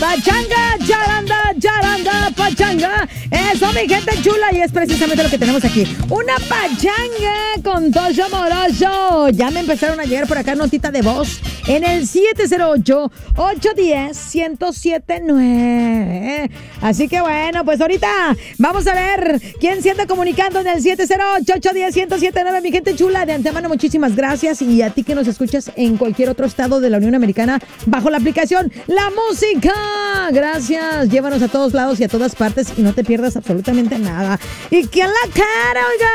Pachanga, charanda, pachanga. Eso, mi gente chula, y es precisamente lo que tenemos aquí. Una pachanga con Tocho Morocho. Ya me empezaron a llegar por acá notita de voz en el 708-810-1079. Así que bueno, pues ahorita vamos a ver quién se anda comunicando en el 708-810-1079. Mi gente chula, de antemano muchísimas gracias. Y a ti que nos escuchas en cualquier otro estado de la Unión Americana bajo la aplicación La Música. Gracias, llévanos a todos lados y a todas partes y no te pierdas absolutamente nada. Y que en la cara, oiga,